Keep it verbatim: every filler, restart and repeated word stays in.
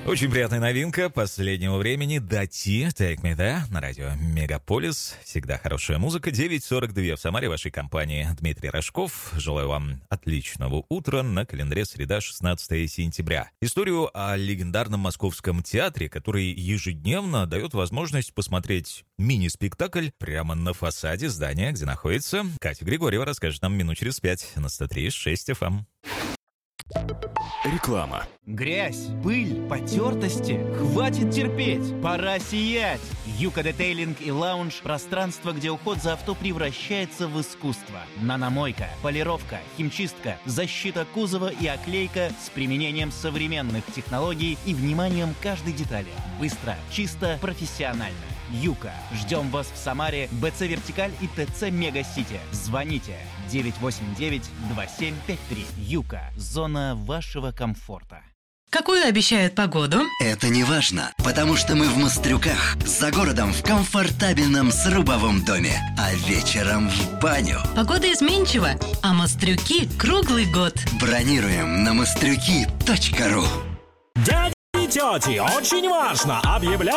Очень приятная новинка последнего времени. Дати, Take Me There на радио Мегаполис. Всегда хорошая музыка. девять сорок два в Самаре, вашей компании Дмитрий Рожков. Желаю вам отличного утра. На календаре среда, шестнадцатое сентября. Историю о легендарном московском театре, который ежедневно дает возможность посмотреть мини-спектакль прямо на фасаде здания, где находится. Катя Григорьева расскажет нам минут через пять на сто три и шесть эф эм. Реклама. Грязь, пыль, потертости. Хватит терпеть, пора сиять. Юка Детейлинг и Лаунж – пространство, где уход за авто превращается в искусство. Наномойка, полировка, химчистка, защита кузова и оклейка с применением современных технологий и вниманием к каждой детали. Быстро, чисто, профессионально. Юка. Ждем вас в Самаре, БЦ Вертикаль и ТЦ Мега-Сити. Звоните девять восемь девять два семь пять три. Юка. Зона вашего комфорта. Какую обещают погоду? Это не важно, потому что мы в Мострюках, за городом в комфортабельном срубовом доме, а вечером в баню. Погода изменчива, а Мострюки круглый год. Бронируем на мострюки точка ру. Дяди и тети, очень важно! Объявляю